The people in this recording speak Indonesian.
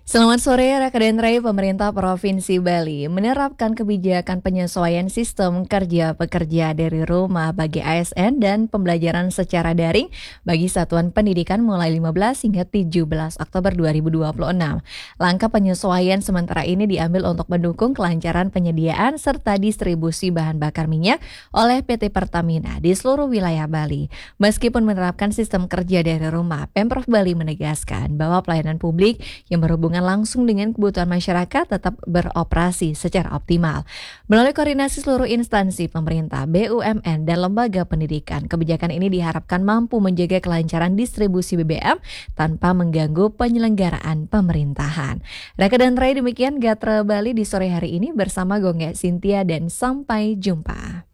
Selamat sore, Rekan Rai. Pemerintah Provinsi Bali menerapkan kebijakan penyesuaian sistem kerja pekerja dari rumah bagi ASN dan pembelajaran secara daring bagi satuan pendidikan mulai 15 hingga 17 Oktober 2026. Langkah penyesuaian sementara ini diambil untuk mendukung kelancaran penyediaan serta distribusi bahan bakar minyak oleh PT Pertamina di seluruh wilayah Bali. Meskipun menerapkan sistem kerja dari rumah, Pemprov Bali menegaskan bahwa pelayanan publik yang berhubungan langsung dengan kebutuhan masyarakat tetap beroperasi secara optimal. Melalui koordinasi seluruh instansi pemerintah, BUMN, dan lembaga pendidikan, kebijakan ini diharapkan mampu menjaga kelancaran distribusi BBM tanpa mengganggu penyelenggaraan pemerintahan. Reka dan Ray, demikian Gatra Bali di sore hari ini bersama Gongga Cynthia dan sampai jumpa.